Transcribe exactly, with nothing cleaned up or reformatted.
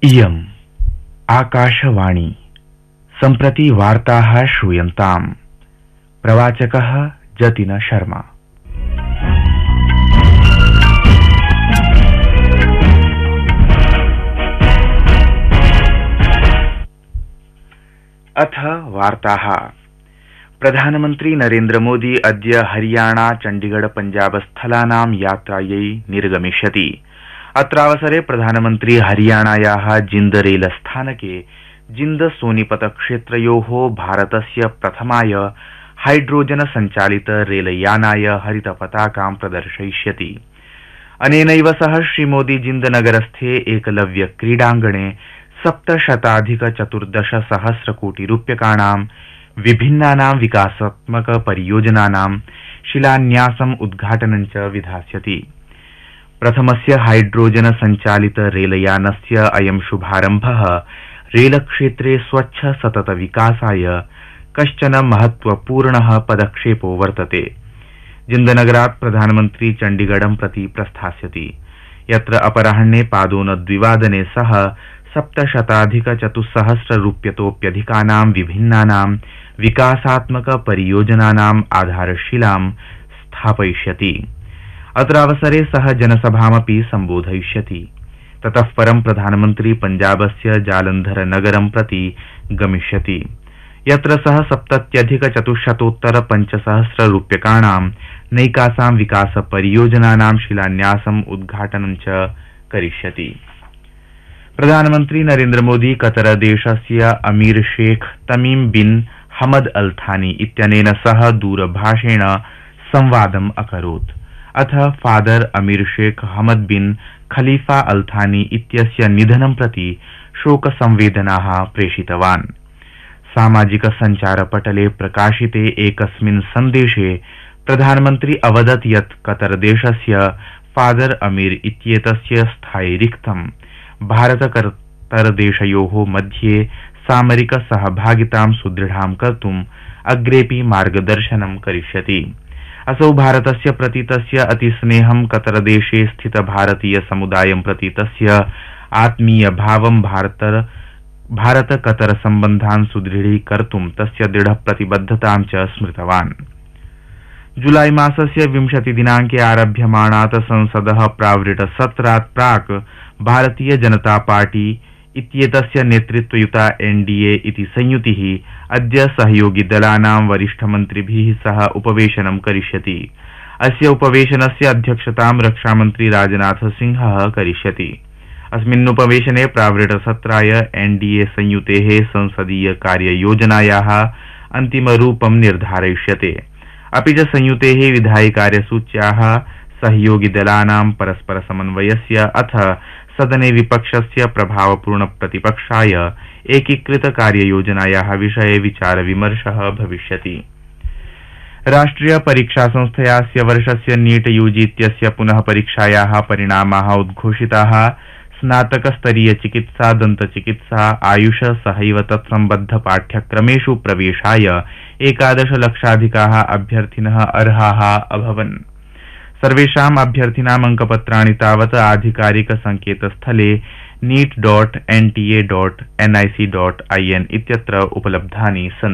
इयम् आकाशवाणी सम्प्रति वार्ताः श्रूयन्ताम्। प्रवाचकः जतिन शर्मा। अथ वार्ताः। प्रधानमन्त्री नरेन्द्र मोदी अद्य हरियाणा चण्डीगढ़ पंजाब स्थलानां यात्रायै निर्गमिष्यति। अत्रावसरे प्रधानमन्त्री हरियाणायाः जिन्द रेल स्थानके जिन्द सोनीपत क्षेत्रयोः भारतस्य प्रथमाय हाइड्रोजन संचालित रेलयानाय हरित पताकां प्रदर्शयिष्यति। अनेनैव सह श्रीमोदी जिन्द नगरस्थे एकलव्य क्रीडाङ्गणे सप्तशताधिक चतुर्दश सहस्र कोटि रूप्यकाणां विभिन्नानां विकासात्मक परियोजनानां शिलान्यासम् उद्घाटनं च विधास्यति। प्रथमस्य हाइड्रोजन संचालित रेलयानस्य अयं शुभारम्भः रेलक्षेत्रे स्वच्छ सतत विकासाय कश्चन महत्वपूर्णः पदक्षेपो वर्तते। जिन्दनगरात् प्रधानमन्त्री चण्डीगढं प्रति प्रस्थास्यति, यत्र अपराह्ने पादोनद्विवादने सह सप्तशताधिक चतुस्सहस्र रूप्यतोप्यधिकानां विभिन्नानां विकासात्मक परियोजनानाम् आधारशिलां स्थापयिष्यति। अत्रावसरे सह जनसभामपि सम्बोधयिष्यति। ततः परं प्रधानमन्त्री पञ्जाबस्य जालन्धर नगरं प्रति गमिष्यति, यत्र सः सप्तत्यधिक चतुश्शतोत्तर पञ्चसहस्र रूप्यकाणां नैकासां विकास परियोजनानां शिलान्यासम् उद्घाटनं च करिष्यति। प्रधानमन्त्री नरेन्द्र मोदी कतर देशस्य अमीर शेख तमीम बिन हमद अल थानी इत्यनेन सह दूरभाषेण संवादम् अकरोत्। अथ फादर अमीर शेख हमद बिन खलीफा अल थानी इत्यस्य निधनं प्रति शोक संवेदनाः प्रेषितवान्। सामाजिक संचारपटले प्रकाशिते एकस्मिन् सन्देशे प्रधानमन्त्री अवदत् यत् कतर देशस्य फादर अमीर इत्येतस्य स्थायि रिक्तं भारत कतर देशयोः मध्ये सामरिक सहभागितां सुदृढां कर्तुम् अग्रेपि मार्गदर्शनं करिष्यति। असौ भारतस्य प्रति तस्य अतिस्नेहं कतर देशे स्थित भारतीय समुदायं प्रति तस्य आत्मीय भावं भारत भारत कतर सम्बन्धान् सुदृढीकर्तुं तस्य दृढ प्रतिबद्धतां च स्मृतवान्। जुलाई मासस्य विंशति दिनाङ्के आरभ्यमाणात् संसदः प्रावृट सत्रात् प्राक् भारतीय जनता पार्टी इत्येतस्य नेतृत्वयुता एनडीए इति संयुतिः अद्य सहयोगिदलानां वरिष्ठमन्त्रिभिः सह उपवेशनं करिष्यति। अस्य उपवेशनस्य अध्यक्षतां रक्षामन्त्री राजनाथ सिंहः करिष्यति। अस्मिन् उपवेशने प्रावृटसत्राय एनडीए संयुतेः संसदीय कार्ययोजनायाः अन्तिमरूपं निर्धारयिष्यते। अपि च संयुतेः विधायि कार्यसूच्याः सहयोगिदलानां परस्पर समन्वयस्य अथ सदने विपक्षस्य प्रभावपूर्ण प्रतिपक्षाय एकीकृत कार्ययोजनायाः विषये विचार विमर्शः भविष्यति। राष्ट्रिय परीक्षा संस्थयास्य वर्षस्य नीट यूजी इत्यस्य पुनः परीक्षायाः परिणामाः उद्घोषिताः। स्नातक स्तरीय चिकित्सा, दन्तचिकित्सा, आयुष सहैव तत्सम्बद्ध पाठ्यक्रमेषु प्रवेशाय एकादश लक्षाधिकाः अभ्यर्थिनः अर्हाः अभवन्। सर्वेषाम् अभ्यर्थिनाम् अंकपत्राणि तावत् आधिकारिक संकेतस्थले NEET dot N T A dot N I C dot I N इत्यत्र उपलब्धानि सन्ति।